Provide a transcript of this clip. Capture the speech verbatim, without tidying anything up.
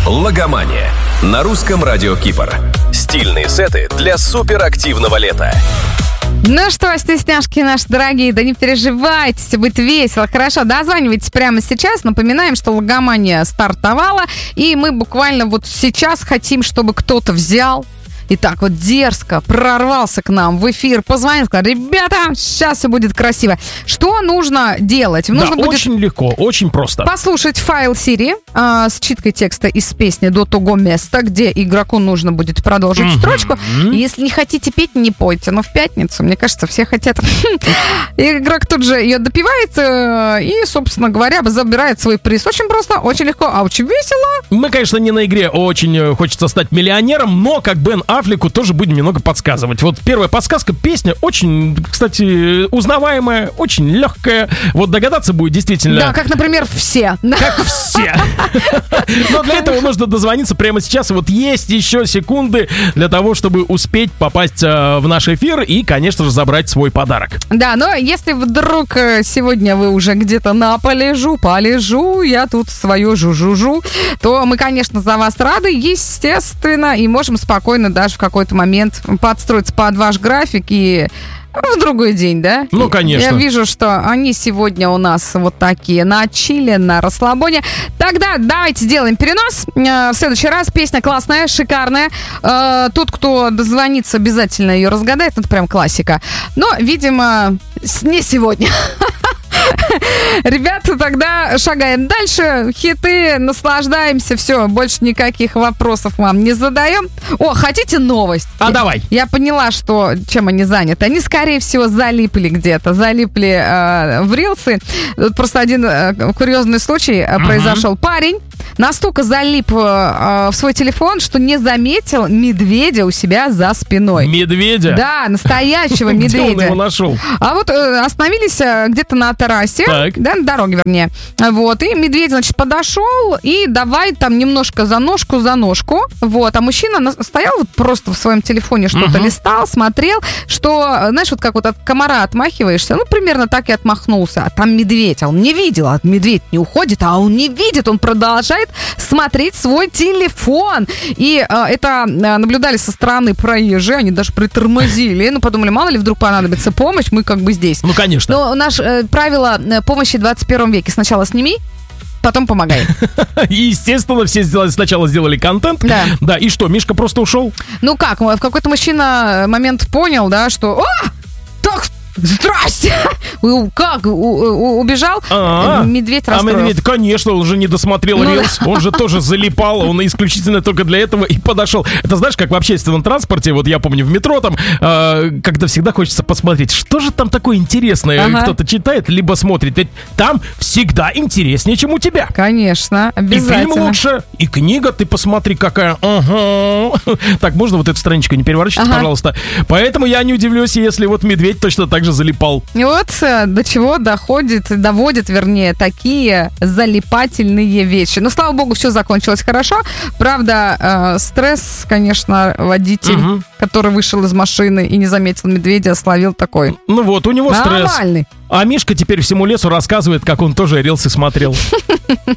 Логомания на русском радио Кипр. Стильные сеты для суперактивного лета. Ну что, стесняшки наши дорогие, да не переживайте, все будет весело, хорошо, дозванивайтесь прямо сейчас. Напоминаем, что Логомания стартовала, и мы буквально вот сейчас хотим, чтобы кто-то взял и так вот дерзко прорвался к нам в эфир, позвонил, сказал: ребята, сейчас все будет красиво. Что нужно делать? Нужно да, будет очень легко, очень просто. Послушать файл Siri э, с читкой текста из песни до того места, где игроку нужно будет продолжить mm-hmm. строчку. Если не хотите петь, не пойте. Но в пятницу, мне кажется, все хотят. Игрок тут же ее допивает э, и, собственно говоря, забирает свой приз. Очень просто, очень легко, а очень весело. Мы, конечно, не на игре очень хочется стать миллионером, но как Бен Аффлеку тоже будем немного подсказывать. Вот первая подсказка, песня очень, кстати, узнаваемая, очень легкая. Вот догадаться будет действительно... Да, как, например, все. Как все. Но для этого нужно дозвониться прямо сейчас. И вот есть еще секунды для того, чтобы успеть попасть в наш эфир и, конечно же, забрать свой подарок. Да, но если вдруг сегодня вы уже где-то на полежу, полежу, я тут свое жу-жу-жу, то мы, конечно, за вас рады, естественно, и можем спокойно даже в какой-то момент подстроиться под ваш график и в другой день, да? Ну, конечно. Я вижу, что они сегодня у нас вот такие на чиле, на расслабоне. Тогда давайте сделаем перенос. В следующий раз песня классная, шикарная. Тот, кто дозвонится, обязательно ее разгадает. Это прям классика. Но, видимо, не сегодня. Ребята, тогда шагаем дальше. Хиты, наслаждаемся. Все, больше никаких вопросов вам не задаем. О, хотите новость? А я, давай. Я поняла, что чем они заняты. Они, скорее всего, залипли где-то. Залипли э, в рилсы. Тут просто один э, курьезный случай uh-huh. произошел. Парень настолько залип э, в свой телефон, что не заметил медведя у себя за спиной. Медведя? Да, настоящего медведя. Где он его нашел? А вот э, остановились э, где-то на террасе, так. да, на дороге, вернее. Вот, и медведь, значит, подошел и давай там немножко за ножку, за ножку. Вот, а мужчина на- стоял вот просто в своем телефоне, что-то uh-huh. листал, смотрел, что, знаешь, вот как вот от комара отмахиваешься, ну, примерно так и отмахнулся. А там медведь, а он не видел, а медведь не уходит, а он не видит, он продолжает смотреть свой телефон. И э, это э, наблюдали со стороны проезжие, они даже притормозили, ну, подумали, мало ли вдруг понадобится помощь, мы как бы здесь. Ну, конечно. Но наше э, правило помощи в двадцать первом веке: сначала сними, потом помогай. И, естественно, все сделали, сначала сделали контент. Да. Да, и что, Мишка просто ушел? Ну как, в какой-то мужчина момент понял, да, что... О! Так, здрасте! Как? У- у- убежал? А-а-а. Медведь А расстроился. медведь, конечно, он же не досмотрел Ну рилс. да. Он же тоже залипал. Он исключительно только для этого и подошел. Это знаешь, как в общественном транспорте, вот я помню в метро там, э, когда всегда хочется посмотреть, что же там такое интересное Ага. кто-то читает, либо смотрит. Ведь там всегда интереснее, чем у тебя. Конечно, И обязательно. фильм лучше, и книга, ты посмотри, какая. Ага. Так, можно вот эту страничку не переворачивать, Ага. пожалуйста? Поэтому я не удивлюсь, если вот медведь точно так же залипал. И вот э, до чего доходит, доводит, вернее, такие залипательные вещи. Но, слава богу, все закончилось хорошо. Правда, э, стресс, конечно, водитель, Угу. который вышел из машины и не заметил медведя, словил такой. Ну вот, у него стресс. Нормальный. А Мишка теперь всему лесу рассказывает, как он тоже рилсы смотрел.